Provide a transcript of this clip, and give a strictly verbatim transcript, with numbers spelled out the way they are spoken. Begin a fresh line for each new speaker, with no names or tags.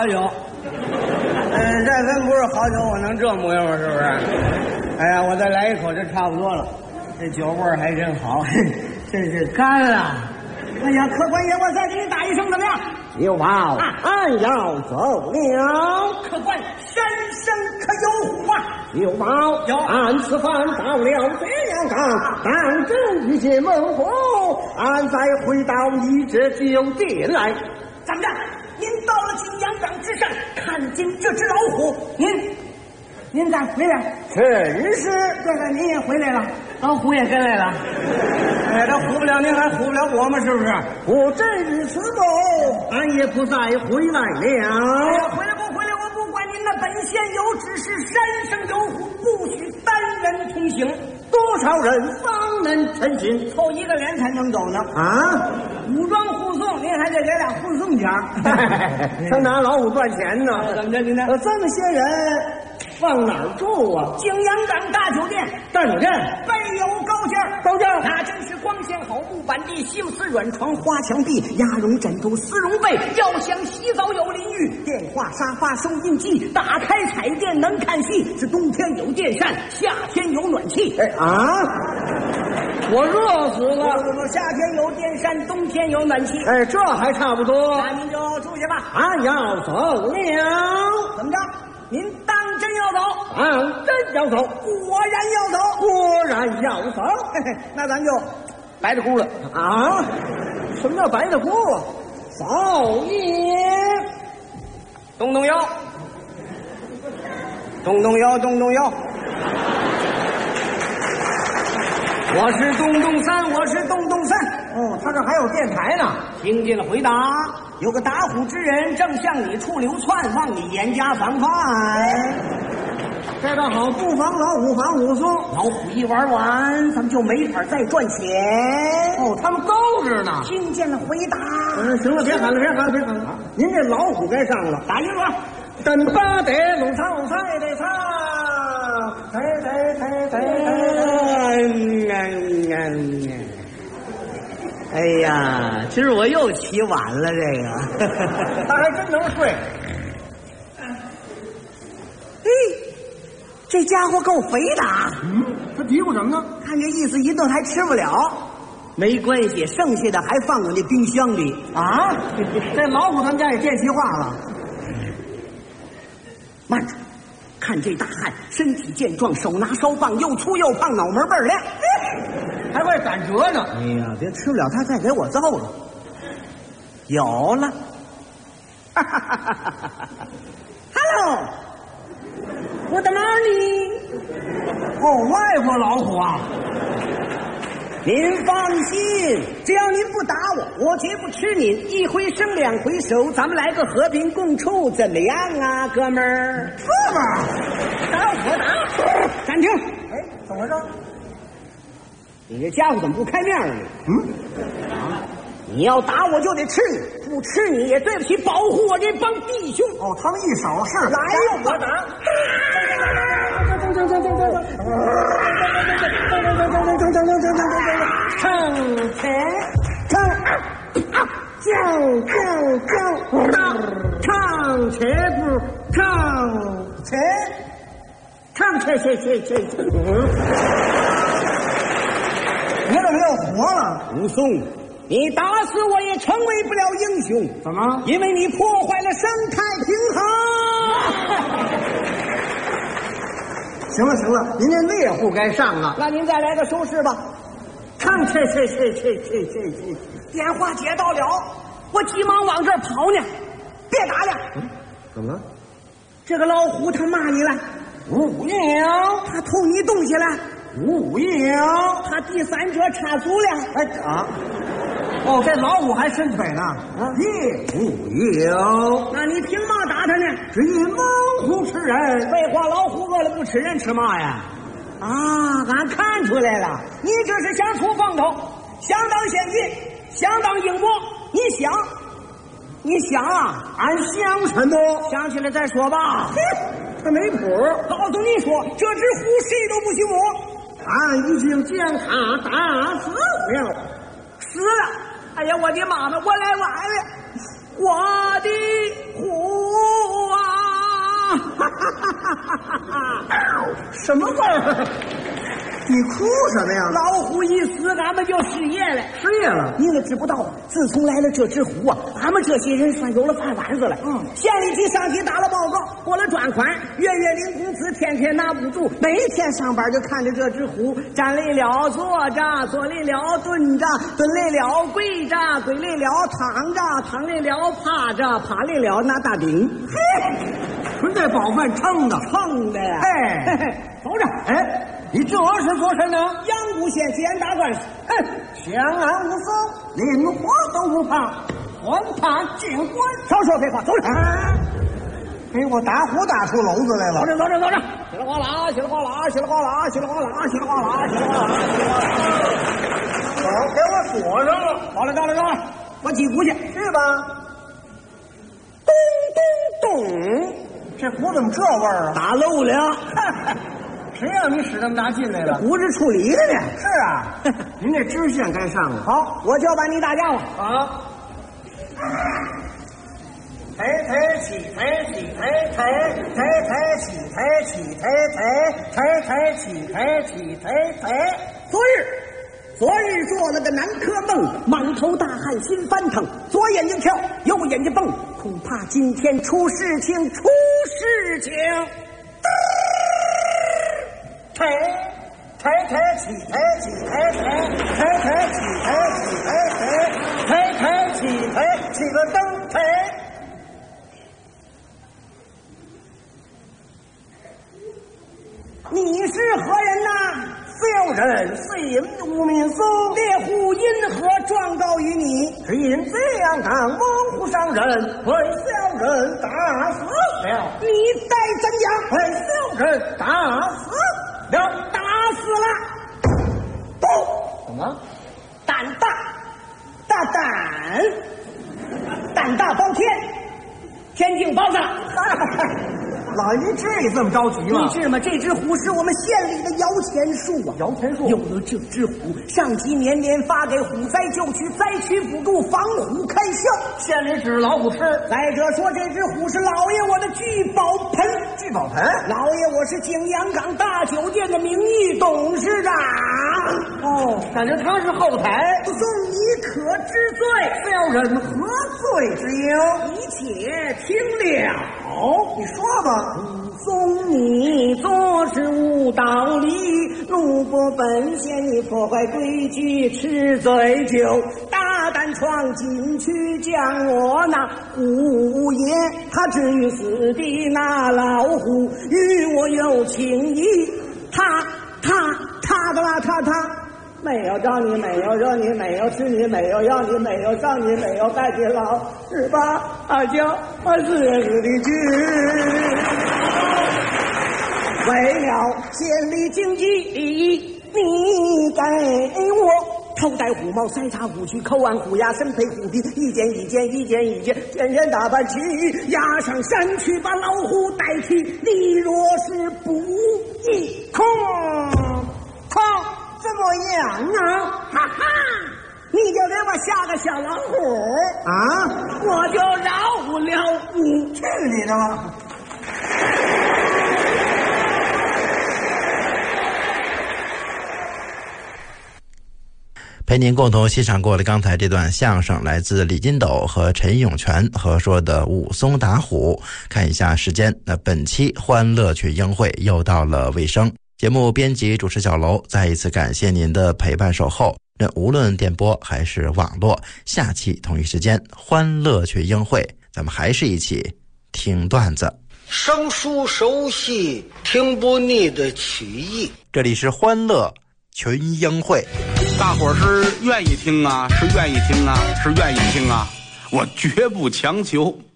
酒。嗯，这真不是好酒，我能这模样吗？是不是？哎呀，我再来一口，这差不多了。这酒味儿还真好，真是干了。哎呀，客官爷，我再给你打一声，怎么样？
有宝，俺要走了。
客官，山生可有虎啊？
有宝，
有。
俺此番到了这样岗，当真遇见猛虎，俺再回到你这酒店来。
怎么着？您到了景阳岗之上，看见这只老虎，您您再回来。
真是，
这个您也回来了，老虎也跟来了。哎，这唬不了您，还唬不了我们，是不是？
我真日此后，俺也不再回来了。
哎呀，回来不回来我不管您的，本县有指示，山上有虎，不许单人同行。
多少人方能成行？
凑一个连才能走呢。
啊，
武装护送，您还得给俩护送钱儿。
他拿老虎赚钱呢。
怎么着，您呢？
呃，这么些人放哪儿住啊？
景阳岗大酒店，
大酒店
备有高间，
高间
那真是光线好，木板地，西瓷软床，花墙壁，鸭绒枕头，丝绒被。要想洗澡有淋浴，电话沙发，收音机，打开彩电能看戏。是冬天有电扇，夏天有暖气。
哎啊，我热死了！
不不不，夏天有电扇，冬天有暖气。
哎，这还差不多。
那您就住去吧。
俺要走了。
怎么着？您当真要走？
俺真要走，
果然要走，
果然要走。
嘿嘿，那咱就白着咕了
啊！什么叫白的锅啊？走也！
动动腰，动动腰，动动腰。我是东东三，我是东东三。
哦，他这还有电台呢。
听见了回答，有个打虎之人正向你处流窜，望你严加防范。
这个好，不防老虎，防虎松。
老虎一玩完，咱们就没法再赚钱。
哦，他们高着呢。
听见了回答。
嗯，行了，别喊了，别喊了，别喊了。您这老虎该上了，
打一个。
等巴得鲁唱赛得唱，得得得得得。
哎呀，今儿我又起晚了，这个
他还真能睡。
嘿，这家伙够肥的。
嗯，他嘀咕什么呢？
看这意思，一顿还吃不了。没关系，剩下的还放我那冰箱里
啊。这老虎他们家也电气化了。
慢着，看这大汉，身体健壮，手拿烧棒，又粗又胖，脑门倍儿亮，
还会赶折呢。
哎呀，别吃不了他再给我揍了。有了，哈哈哈哈哈哈 ！Hello， Good morning。
哦，外国老虎啊。
您放心，只要您不打我，我绝不吃您。一回生两回熟，咱们来个和平共处，怎么样啊，哥们儿？
是吗？
打我打！暂停！
哎，怎么回事？
你这家伙怎么不开面呢？
嗯，
啊，你要打我就得吃你，不吃你也对不起保护我这帮弟兄。
哦，他们一手势，
来呀，我打！
走走走走走走。
唱前唱叫叫叫唱前不唱前唱前前前前前
你怎么又活了？
武松，你打死我也成为不了英雄。
怎么？
因为你破坏了生态平衡。
行了行了，您这猎户该上了。
那您再来个收拾吧。
唱切切切切切切切，
电话接到了，我急忙往这儿跑呢。别打了，
嗯，怎么了？
这个老虎他骂你了，
五幺，
他偷你东西了，
五幺，
他第三者插足了。
哎啊！哦，这老虎还伸腿呢。啊，一五幺，
那你凭嘛打他呢？
只因猛虎吃人。
废话，老虎饿了不吃人，吃嘛呀？啊，俺看出来了，你这是想出风头，想当先进，想当英国。你想，你想啊？
俺想什么？
想起来再说吧。
他没谱。
告诉你说，这只虎谁都不许摸。
俺已经将他打死了，
死了！哎呀，我的妈妈，我来晚了，我的虎。 哈哈哈哈哈！
什么味儿？你哭什么呀？
老虎一死，俺们就失业了。
失业了？
你可知不道，自从来了这只虎啊，俺们这些人算有了饭碗子了。嗯，县里级上级打了报告，拨了专款，月月领工资，天天拿补助，每天上班就看着这只虎，站累了坐着，坐累了蹲着，蹲累了跪着，跪累了躺着，躺累了趴着，趴累了拿大饼。嘿，
纯这饱饭撑的，
撑的呀！
哎，
走着，
哎。你这是做什么？
阳谷县检打官司。
哼，相安无事，连火都不怕，还怕见官？
少说废话，走着。啊，
给我打虎打出笼子来了！
走着，走着，走着。稀里哗啦，稀里哗啦，稀里哗啦，稀里哗啦，稀里哗啦，稀里哗啦，稀里哗啦。
走，给我锁上了。
到了，到了，到了，我击鼓去，
去吧。
咚咚咚，
这鼓怎么这味儿啊？
打漏了。
谁让你使那么大劲来了？
鼓是处理的呢。
是啊，您这知县该上了。
好，我叫板你大家伙。
好。抬抬起抬起抬抬抬抬起抬起抬抬抬抬起抬起抬抬。
昨日，昨日做了个南柯梦，满头大汗心翻腾，左眼睛跳，右眼睛蹦，恐怕今天出事情，出事情。
抬抬抬起抬起抬抬抬抬起抬起抬抬抬抬起抬起个灯抬。
你是何人呐？
小人姓吴名松，
猎户因何状告于你？
只因这样当猛虎伤人，被小人打死了。
你待怎样？
被小人打死了，
打死了。不，
什么？
胆大，大胆，胆大包天，天境包子。
老爷，您至于这么着急吗？
你知吗？这只虎是我们县里的摇钱树啊！
摇钱树。
有了这只虎，上级年年发给虎灾救区灾区补助，防虎开销。
县里只老虎吃。
再者说，这只虎是老爷我的聚宝盆。
聚宝盆？
老爷我是景阳冈大酒店的名誉董事长。
哦，感觉他是后台。
送你可知罪？
小人何罪之有？
一切听了。
你说吧。
送你做事无道理，怒不本县，你破坏规矩，吃醉酒，大胆闯进去，将我那虎爷他置于死地，那老虎与我有情谊，他他他的啦他他。没有找你，没有惹你，没有吃你，没有要你，没有伤你，没有拜你老十八二九二四日的剧。为了县里经济利益，你给我头戴虎帽，筛查虎躯，口按虎牙，身配虎皮，一件一件，一件一件，件件打扮齐，押上山去，把老虎带去。你若是不义，空空。怎么样啊？哈哈！你就给我下个小老虎
啊，
我就饶不了你。
去你的吧！
陪您共同欣赏过了刚才这段相声，来自李金斗和陈永全合说的武松打虎。看一下时间，那本期欢乐群英会又到了尾声。节目编辑主持小楼，再一次感谢您的陪伴守候。那无论电波还是网络，下期同一时间欢乐群英会，咱们还是一起听段子，
生疏熟悉，听不腻的曲艺。
这里是欢乐群英会。
大伙儿是愿意听啊，是愿意听啊，是愿意听啊，我绝不强求。